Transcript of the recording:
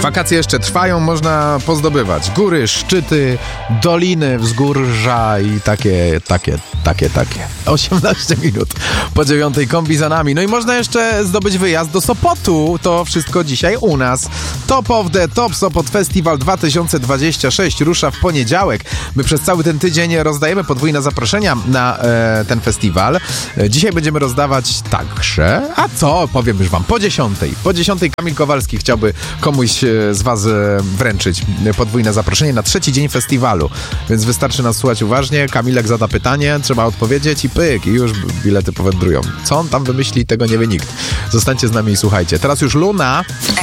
wakacje jeszcze trwają, można pozdobywać góry, szczyty, doliny, wzgórza i takie. 18 minut po 9 kombi za nami. No i można jeszcze zdobyć wyjazd do Sopotu. To wszystko dzisiaj u nas. Top of the Top Sopot Festival 2026 rusza w poniedziałek. My przez cały ten tydzień rozdajemy podwójne zaproszenia na ten festiwal. Dzisiaj będziemy rozdawać także, a co? Powiem już wam, po 10. Po 10 Kamil Kowalski chciałby komuś z was wręczyć podwójne zaproszenie na trzeci dzień festiwalu. Więc wystarczy nas słuchać uważnie. Kamilek zada pytanie, trzeba odpowiedzieć i pyk, i już bilety powędrują. Co on tam wymyśli, tego nie wie nikt. Zostańcie z nami i słuchajcie. Teraz już Luna.